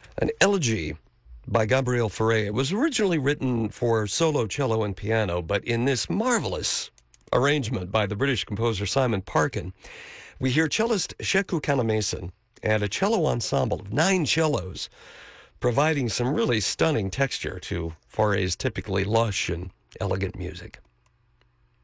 An elegy by Gabriel Fauré. It was originally written for solo cello and piano, but in this marvelous arrangement by the British composer Simon Parkin, we hear cellist Sheku Kannamason and a cello ensemble of 9 cellos providing some really stunning texture to Fauré's typically lush and elegant music.